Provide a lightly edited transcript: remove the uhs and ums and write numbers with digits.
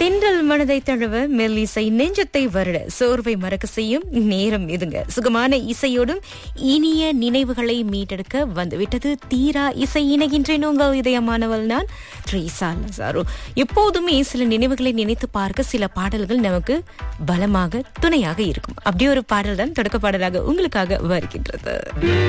தென்றல் மனதை தழுவ மெல்லிசை நெஞ்சத்தை வருட சோர்வை மறக்க செய்யும் நேரம் இதுங்க. சுகமான இசையோடும் இனிய நினைவுகளை மீட்டெடுக்க வந்துவிட்டது தீரா இசை. இணைகின்றேன் உங்கள் இதயமானவள் நான் ட்ரீசா லசாரோ. எப்போதுமே சில நினைவுகளை நினைத்து பார்க்க சில பாடல்கள் நமக்கு பலமாக துணையாக இருக்கும். அப்படி ஒரு பாடல் தான் தொடக்க பாடலாக உங்களுக்காக வருகின்றது.